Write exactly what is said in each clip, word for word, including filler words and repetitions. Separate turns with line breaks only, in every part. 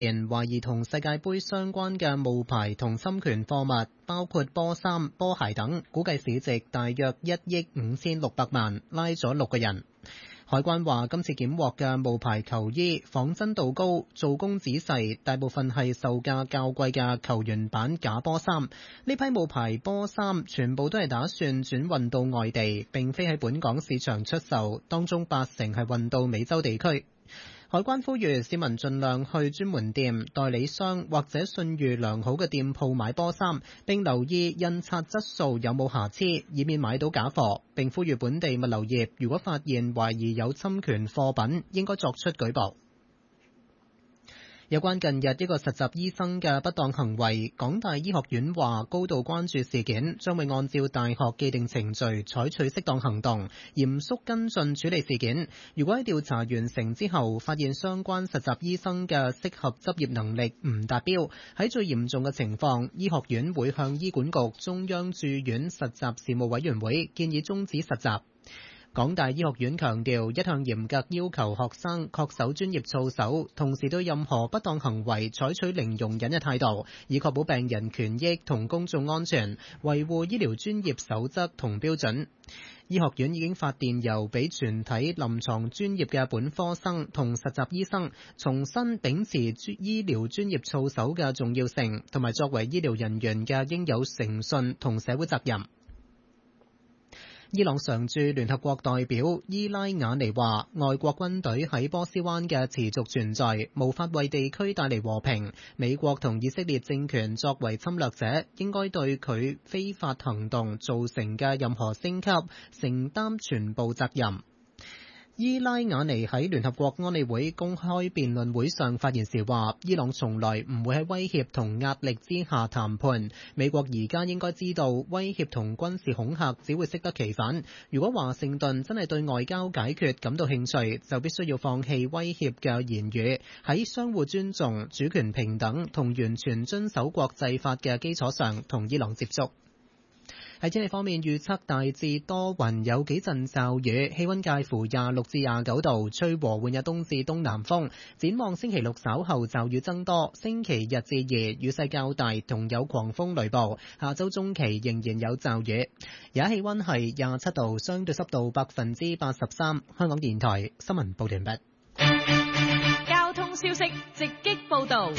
人懷疑同世界盃相關嘅冒牌同侵權貨物，包括波衫、波鞋等，估計市值大約一億五千六百萬，拉咗六個人。海關話今次檢獲嘅冒牌球衣仿真度高，做工仔細，大部分係售價較貴嘅球員版假波衫。呢批冒牌波衫全部都係打算轉運到外地，並非喺本港市場出售，當中八成係運到美洲地區。海關呼籲市民盡量去專門店、代理商或者信譽良好嘅店鋪買波衫，並留意印刷質素有冇瑕疵，以免買到假貨。並呼籲本地物流業，如果發現懷疑有侵權貨品，應該作出舉報。有關近日一個實習醫生嘅不當行為，港大醫學院話高度關注事件，將會按照大學既定程序採取適當行動，嚴肅跟進處理事件。如果喺調查完成之後發現相關實習醫生嘅適合執業能力唔達標，喺最嚴重嘅情況，醫學院會向醫管局中央駐院實習事務委員會建議終止實習。港大醫學院強調，一向嚴格要求學生恪守專業操守，同時對任何不當行為採取零容忍嘅態度，以確保病人權益同公眾安全，維護醫療專業守則同標準。醫學院已經發電郵俾全體臨床專業嘅本科生同實習醫生，重新秉持醫療專業操守嘅重要性，同埋作為醫療人員嘅應有誠信同社會責任。伊朗常駐聯合國代表伊拉瓦尼話，外國軍隊喺波斯灣嘅持續存在，無法為地區帶嚟和平。美國同以色列政權作為侵略者，應該對佢非法行動造成嘅任何升級承擔全部責任。伊拉瓦尼喺聯合國安理會公開辯論會上發言時話，伊朗從來唔會喺威脅同壓力之下談判。美國而家應該知道，威脅同軍事恐嚇只會適得其反。如果華盛頓真係對外交解決感到興趣，就必須要放棄威脅嘅言語，喺相互尊重、主權平等同完全遵守國際法嘅基礎上同伊朗接觸。喺天氣方面，預測大致多雲，有幾陣驟雨，氣溫介乎廿六至廿九度，吹和緩嘅東至東南風。展望星期六稍後驟雨增多，星期日至二雨勢較大，同有狂風雷暴。下周中期仍然有驟雨。而家氣溫係廿七度，相對濕度百分之八十三。香港電台新聞報道完畢。
交通消息直擊報道。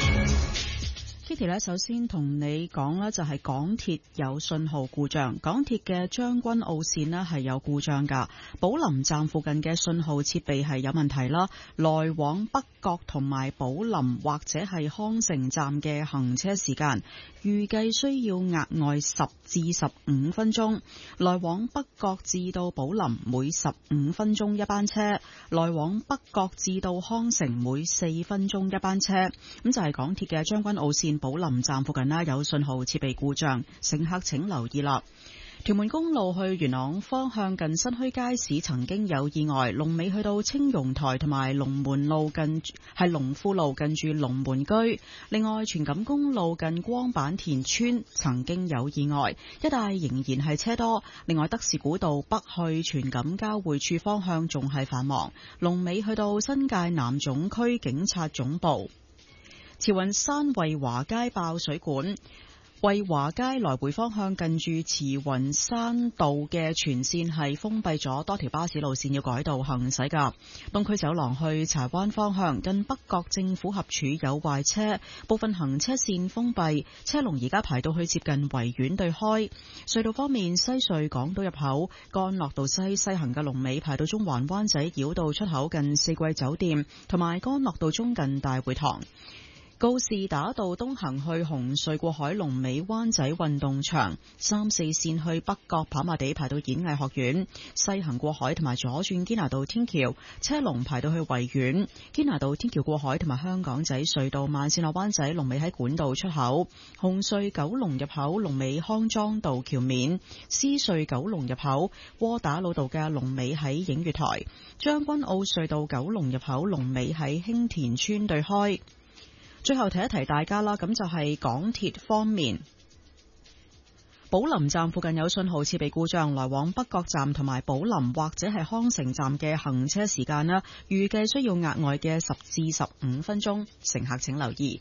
Kitty 咧，首先同你講咧，就係港鐵有信號故障，港鐵嘅將軍澳線咧係有故障噶，寶林站附近嘅信號設備係有問題啦，來往北角同埋寶林或者係康城站嘅行車時間預計需要額外十至十五分鐘，來往北角至到寶林每十五分鐘一班車，來往北角至到康城每四分鐘一班車。咁就係港鐵嘅將軍澳線寶林站附近啦，有信號設備故障，乘客請留意啦。屯門公路去元朗方向近新墟街市曾經有意外，龍尾去到青榕台同埋龍門路近係龍富路近住龍門居。另外荃錦公路近光板田村曾經有意外，一帶仍然係車多。另外德士古道北去荃錦交匯處方向仲係繁忙，龍尾去到新界南總區警察總部。慈雲山惠華街爆水管，惠華街來回方向近住慈雲山道嘅全線係封閉咗，多條巴士路線要改道行駛噶。東區走廊去柴灣方向近北角政府合署有壞車，部分行車線封閉，車龍而家排到去接近維園對開。隧道方面，西隧港島入口干諾道西西行嘅龍尾排到中環灣仔繞道出口近四季酒店，同埋干諾道中近大會堂。告士打道東行去紅隧過海龍尾灣仔運動場，三四線去北角跑馬地排到演藝學院，西行過海同埋左轉堅拿道天橋車龍排到去維園，堅拿道天橋過海同埋香港仔隧道慢線落灣仔龍尾喺管道出口，紅隧九龍入口龍尾康莊道橋面，獅隧九龍入口窩打老道嘅龍尾喺映月台，將軍澳隧道九龍入口龍尾喺興田村對開。最後提一提大家啦，咁就係港鐵方面，寶林站附近有信號設備故障，來往北角站同埋寶林或者係康城站嘅行車時間啦，預計需要額外嘅十至十五分鐘，乘客請留意。